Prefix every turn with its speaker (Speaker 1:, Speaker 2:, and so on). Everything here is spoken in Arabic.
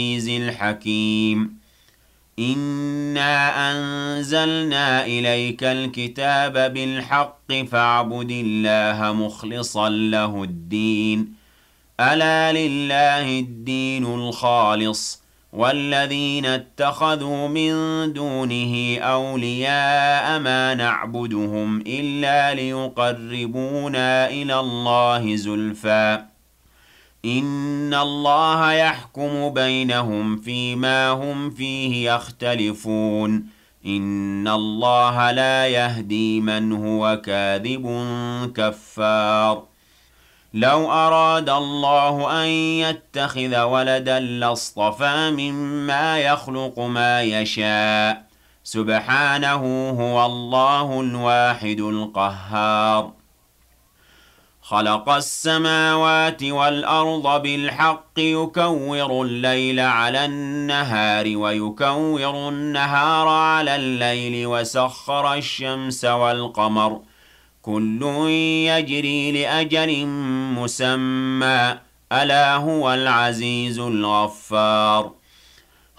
Speaker 1: الحكيم إنا أنزلنا إليك الكتاب بالحق فاعبد الله مخلصا له الدين ألا لله الدين الخالص والذين اتخذوا من دونه أولياء ما نعبدهم إلا ليقربونا إلى الله زلفى إن الله يحكم بينهم فيما هم فيه يختلفون إن الله لا يهدي من هو كاذب كفار لو أراد الله أن يتخذ ولدا لاصطفى مما يخلق ما يشاء سبحانه هو الله الواحد القهار خلق السماوات والأرض بالحق يكور الليل على النهار ويكور النهار على الليل وسخر الشمس والقمر كل يجري لأجل مسمى ألا هو العزيز الغفار